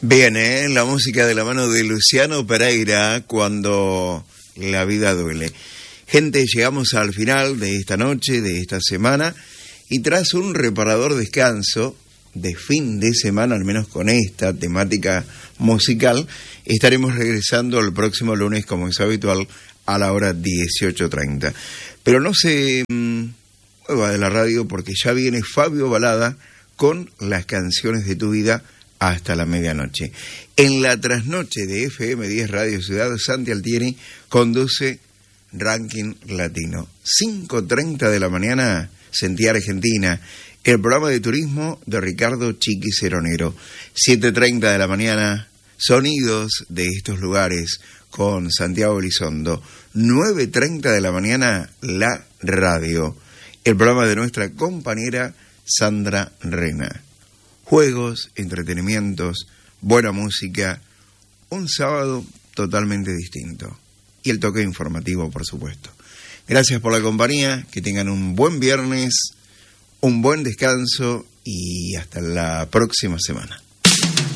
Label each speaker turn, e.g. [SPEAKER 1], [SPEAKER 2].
[SPEAKER 1] Bien, la música de la mano de Luciano Pereira, Cuando la vida duele. Gente, llegamos al final de esta noche, de esta semana, y tras un reparador descanso de fin de semana, al menos con esta temática musical, estaremos regresando el próximo lunes, como es habitual, a la hora 18:30. Pero no se mueva de la radio, porque ya viene Fabio Balada con las canciones de tu vida hasta la medianoche. En la trasnoche de FM 10 Radio Ciudad, Santi Altieri conduce Ranking Latino. 5:30 de la mañana, Sentí Argentina, el programa de turismo de Ricardo Chiqui Ceronero. 7:30 de la mañana, Sonidos de estos lugares con Santiago Elizondo. 9:30 de la mañana, La Radio, el programa de nuestra compañera Sandra Rena. Juegos, entretenimientos, buena música, un sábado totalmente distinto. Y el toque informativo, por supuesto. Gracias por la compañía, que tengan un buen viernes, un buen descanso y hasta la próxima semana.